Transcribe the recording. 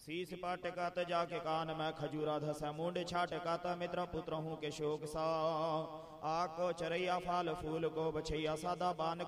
शीस पाटकत जाके कान मैं खजूरा धस मुंड छाटकत मित्र पुत्र हूँ के शोक सा आको चरैया फाल फूल को बछैया सादा बान